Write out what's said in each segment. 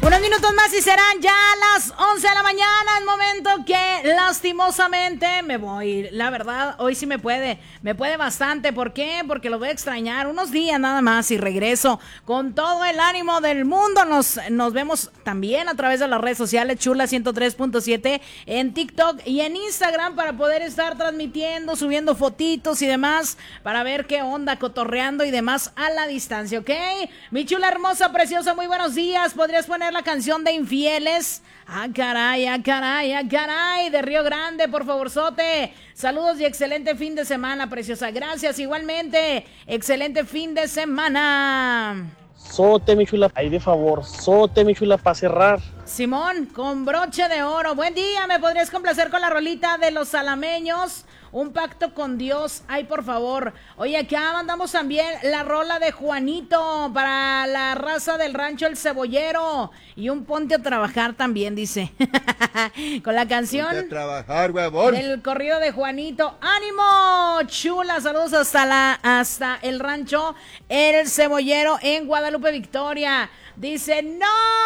Unos minutos más y serán ya las 11 de la mañana, el momento que lastimosamente me voy. La verdad, hoy sí me puede bastante. ¿Por qué? Porque lo voy a extrañar unos días nada más y regreso con todo el ánimo del mundo. Nos vemos también a través de las redes sociales, Chula 103.7 en TikTok y en Instagram para poder estar transmitiendo, subiendo fotitos y demás, para ver qué onda, cotorreando y demás a la distancia, ¿ok? Mi chula hermosa, preciosa, muy buenos días. ¿Podrías poner la canción de Infieles? Ah, caray, ah, caray, ah, caray, de Río Grande, por favor, sote. Saludos y excelente fin de semana, preciosa. Gracias, igualmente. Excelente fin de semana. Sote, mi chula, ahí de favor, sote, mi chula, para cerrar. Simón, con broche de oro. Buen día, ¿me podrías complacer con la rolita de los salameños? Un pacto con Dios, ay, por favor. Oye, acá mandamos también la rola de Juanito para la raza del rancho El Cebollero. Y un ponte a trabajar también, dice. Con la canción ponte a trabajar, huevón, del corrido de Juanito. ¡Ánimo! Chula, saludos hasta el rancho El Cebollero en Guadalupe, Victoria. Dice, no,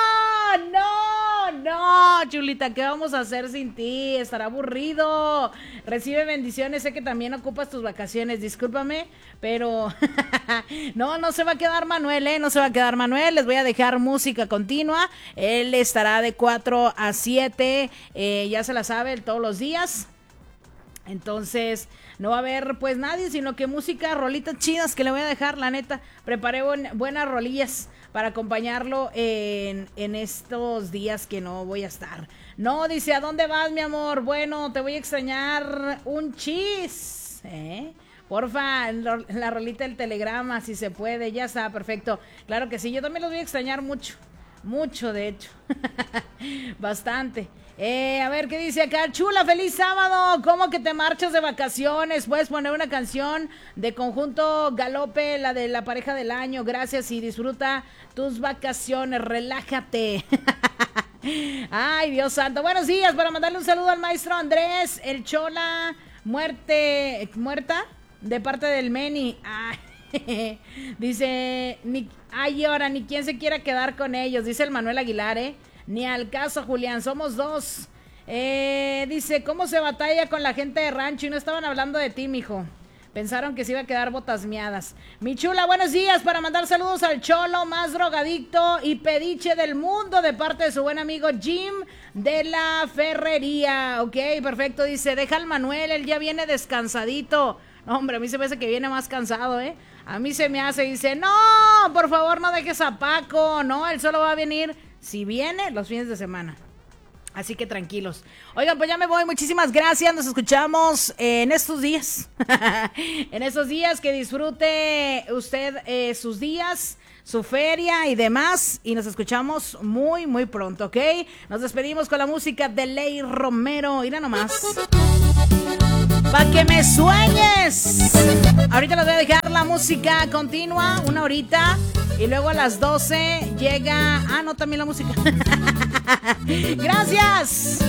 chulita, ¿qué vamos a hacer sin ti? Estará aburrido. Recibe bendiciones, sé que también ocupas tus vacaciones, discúlpame, pero no se va a quedar Manuel, no se va a quedar Manuel, les voy a dejar música continua, él estará de 4 a 7, ya se la sabe, todos los días. Entonces, no va a haber pues nadie, sino que música, rolitas chidas que le voy a dejar, la neta. Preparé buenas rolillas para acompañarlo en estos días que no voy a estar. No, dice, ¿a dónde vas, mi amor? Bueno, te voy a extrañar un chis, porfa, la rolita del telegrama, si se puede, ya está, perfecto. Claro que sí, yo también los voy a extrañar mucho de hecho, bastante. A ver, ¿qué dice acá? Chula, feliz sábado. ¿Cómo que te marchas de vacaciones? Puedes poner una canción de Conjunto Galope, la de la pareja del año. Gracias y disfruta tus vacaciones. Relájate. Ay, Dios santo. Buenos días, para mandarle un saludo al maestro Andrés, el Chola, muerta, de parte del Meni. Ay, dice, ahora ni quien se quiera quedar con ellos, dice el Manuel Aguilar, Ni al caso, Julián, somos dos. Dice, ¿cómo se batalla con la gente de rancho? Y no estaban hablando de ti, mijo. Pensaron que se iba a quedar botas miadas. Mi chula, buenos días, para mandar saludos al Cholo más drogadicto y pediche del mundo, de parte de su buen amigo Jim de la Ferrería. Ok, perfecto, dice, deja al Manuel, él ya viene descansadito. No, hombre, a mí se me hace que viene más cansado, A mí se me hace, dice, no, por favor, no dejes a Paco. No, él solo va a venir, si viene, los fines de semana. Así que tranquilos. Oigan, pues ya me voy. Muchísimas gracias. Nos escuchamos en estos días. En estos días, que disfrute usted sus días, su feria y demás. Y nos escuchamos muy, muy pronto, ¿ok? Nos despedimos con la música de Ley Romero. Mira nomás. ¡Pa' que me sueñes! Ahorita les voy a dejar la música continua, una horita. Y luego a las 12 llega... Ah, no, también la música. ¡Gracias!